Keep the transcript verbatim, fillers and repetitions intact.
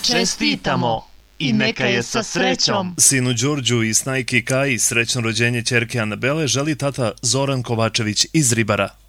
Čestitamo i neka je sa srećom. Sinu Đorđu i snajki Kaji srećno rođenje ćerke Anabele želi tata Zoran Kovačević iz Ribara.